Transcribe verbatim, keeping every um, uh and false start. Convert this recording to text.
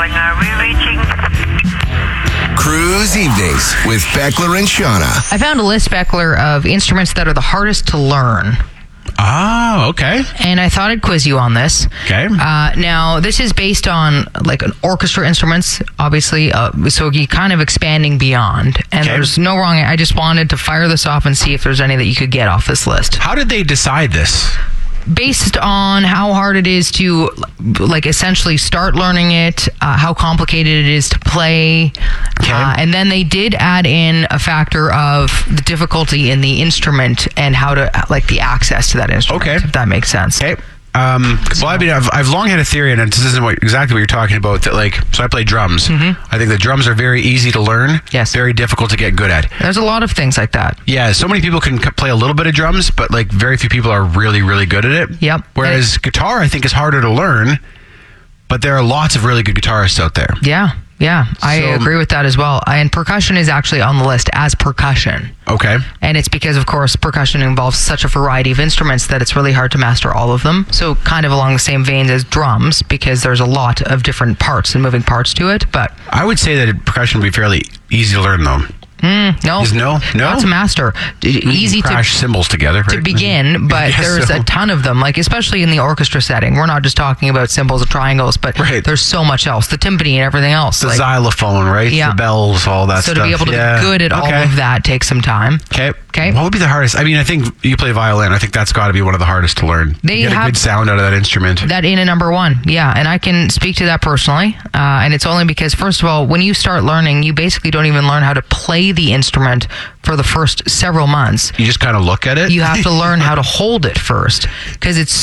calling. Are we reaching? Cruise Evenings with Beckler and Shauna. I found a list, Beckler, of instruments that are the hardest to learn. Oh, okay. And I thought I'd quiz you on this. Okay. Uh, now, this is based on like an orchestra instruments, obviously. Uh, so you kind of expanding beyond. And Okay. there's no wrong. I just wanted to fire this off and see if there's any that you could get off this list. How did they decide this? Based on how hard it is to, like, essentially start learning it, uh, how complicated it is to play. Okay. Uh, and then they did add in a factor of the difficulty in the instrument and how to, like, the access to that instrument. Okay. If that makes sense. Okay. Um, well, I mean, I've, I've long had a theory, and this isn't what, exactly what you're talking about, that, like, so I play drums. Mm-hmm. I think the drums are very easy to learn. Yes. Very difficult to get good at. There's a lot of things like that. Yeah, so many people can c- play a little bit of drums, but, like, very few people are really, really good at it. Yep. Whereas guitar, I think, is harder to learn, but there are lots of really good guitarists out there. Yeah. Yeah. I So- agree with that as well. And percussion is actually on the list as percussion. Okay. And it's because, of course, percussion involves such a variety of instruments that it's really hard to master all of them. So kind of along the same veins as drums, because there's a lot of different parts and moving parts to it. But I would say that percussion would be fairly easy to learn, though. mm, no, Is no? No? not to master. D- Easy to Crash cymbals together, to right? begin, but Yeah, there's so- a ton of them, like especially in the orchestra setting. We're not just talking about cymbals and triangles, but Right. there's so much else. The timpani and everything else. The like- xylophone, right? Yeah. The bells, all that so stuff. to be able to Yeah. be good at all Okay. of that takes some time. Okay. Okay. What would be the hardest? I mean, I think you play violin. I think that's got to be one of the hardest to learn. They you get have- a good sound out of that instrument. That in a number one, yeah, and I can speak to that personally, uh, and it's only because, first of all, when you start learning, you basically don't even learn how to play the instrument for the first several months. You just kind of look at it. You have to learn how to hold it first, because it's